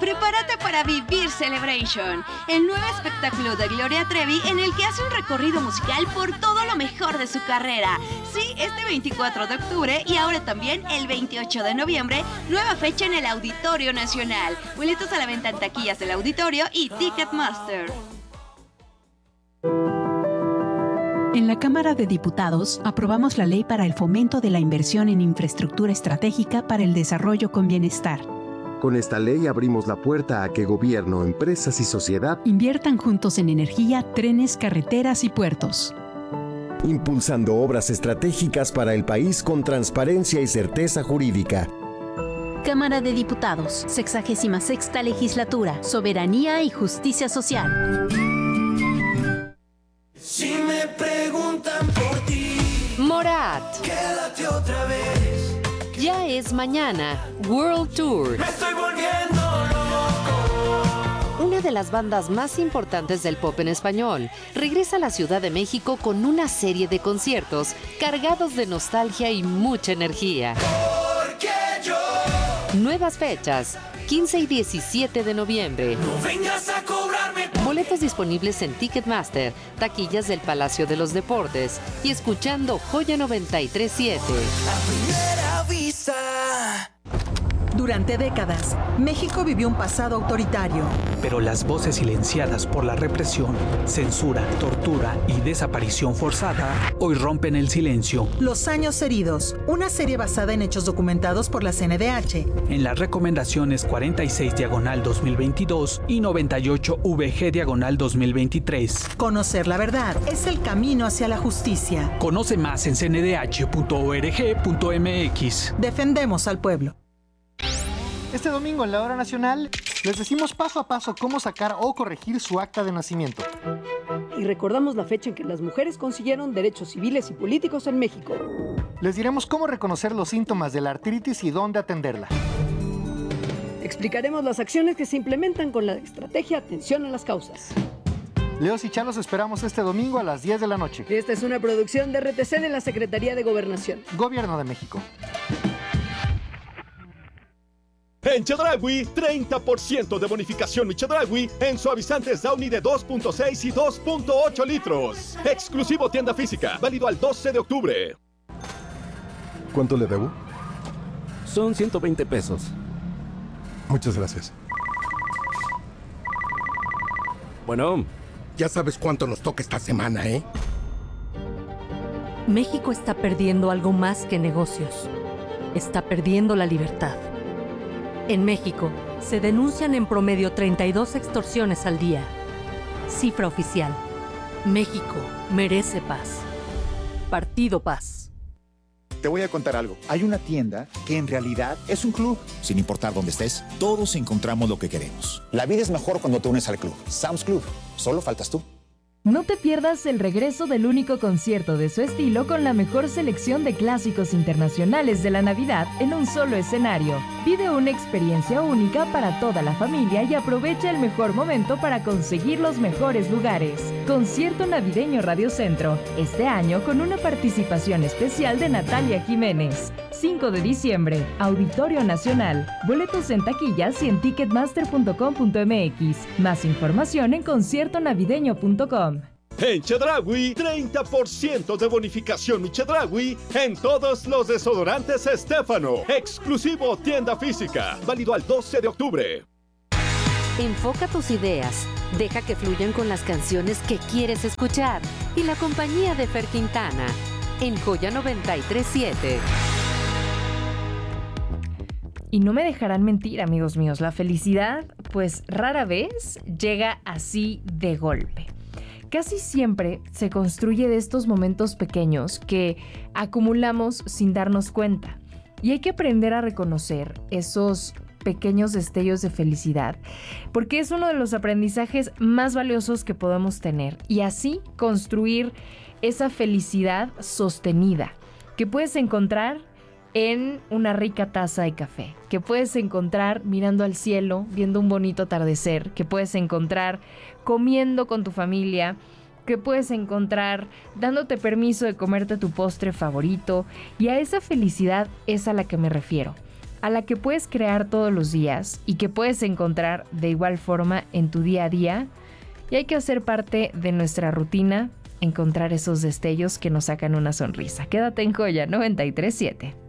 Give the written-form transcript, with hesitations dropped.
Prepárate para vivir Celebration, el nuevo espectáculo de Gloria Trevi en el que hace un recorrido musical por todo lo mejor de su carrera. Sí, este 24 de octubre y ahora también el 28 de noviembre, nueva fecha en el Auditorio Nacional. Boletos a la venta en taquillas del auditorio y Ticketmaster. En la Cámara de Diputados aprobamos la Ley para el Fomento de la Inversión en Infraestructura Estratégica para el Desarrollo con Bienestar. Con esta ley abrimos la puerta a que gobierno, empresas y sociedad inviertan juntos en energía, trenes, carreteras y puertos. impulsando obras estratégicas para el país con transparencia y certeza jurídica. Cámara de Diputados, 66ª Legislatura, Soberanía y Justicia Social. Si me preguntan por ti, Morat. Quédate otra vez. Ya es mañana, World Tour. Me estoy volviendo loco. Una de las bandas más importantes del pop en español regresa a la Ciudad de México con una serie de conciertos cargados de nostalgia y mucha energía. Porque yo. Nuevas fechas, 15 y 17 de noviembre. No vengas a cobrarme. Boletos disponibles en Ticketmaster, taquillas del Palacio de los Deportes y escuchando Joya 93.7. A primera vista. Durante décadas, México vivió un pasado autoritario. Pero las voces silenciadas por la represión, censura, tortura y desaparición forzada hoy rompen el silencio. Los años heridos, una serie basada en hechos documentados por la CNDH. En las recomendaciones 46/2022 y 98/VG/2023. Conocer la verdad es el camino hacia la justicia. Conoce más en cndh.org.mx. Defendemos al pueblo. Este domingo en la Hora Nacional les decimos paso a paso cómo sacar o corregir su acta de nacimiento. Y recordamos la fecha en que las mujeres consiguieron derechos civiles y políticos en México. Les diremos cómo reconocer los síntomas de la artritis y dónde atenderla. Explicaremos las acciones que se implementan con la estrategia Atención a las Causas. Leos y Chá los esperamos este domingo a las 10 de la noche. Esta es una producción de RTC de la Secretaría de Gobernación. Gobierno de México. En Chedraui, 30% de bonificación mi Chedraui en suavizantes Downy de 2.6 y 2.8 litros. Exclusivo tienda física, válido al 12 de octubre. ¿Cuánto le debo? Son 120 pesos. Muchas gracias. Bueno, ya sabes cuánto nos toca esta semana, ¿eh? México está perdiendo algo más que negocios. Está perdiendo la libertad. En México, se denuncian en promedio 32 extorsiones al día. Cifra oficial. México merece paz. Partido Paz. Te voy a contar algo. Hay una tienda que en realidad es un club. Sin importar dónde estés, todos encontramos lo que queremos. La vida es mejor cuando te unes al club. Sam's Club. Solo faltas tú. No te pierdas el regreso del único concierto de su estilo con la mejor selección de clásicos internacionales de la Navidad en un solo escenario. Vive una experiencia única para toda la familia y aprovecha el mejor momento para conseguir los mejores lugares. Concierto Navideño Radio Centro, este año con una participación especial de Natalia Jiménez. 5 de diciembre, Auditorio Nacional. Boletos en taquillas y en ticketmaster.com.mx. Más información en conciertonavideño.com. En Chedraui, 30% de bonificación mi Chedraui en todos los desodorantes Estéfano. Exclusivo tienda física, válido al 12 de octubre. Enfoca tus ideas, deja que fluyan con las canciones que quieres escuchar y la compañía de Fer Quintana en Joya 93.7. Y no me dejarán mentir, amigos míos, la felicidad, pues rara vez llega así de golpe. Casi siempre se construye de estos momentos pequeños que acumulamos sin darnos cuenta. Y hay que aprender a reconocer esos pequeños destellos de felicidad, porque es uno de los aprendizajes más valiosos que podemos tener. Y así construir esa felicidad sostenida que puedes encontrar en una rica taza de café, que puedes encontrar mirando al cielo, viendo un bonito atardecer, que puedes encontrar comiendo con tu familia, que puedes encontrar dándote permiso de comerte tu postre favorito. Y a esa felicidad es a la que me refiero. a la que puedes crear todos los días y que puedes encontrar de igual forma en tu día a día. Y hay que hacer parte de nuestra rutina, encontrar esos destellos que nos sacan una sonrisa. Quédate en Joya 93.7.